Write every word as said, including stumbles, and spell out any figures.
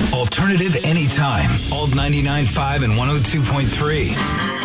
Alternative anytime. Alt ninety-nine point five and one oh two point three.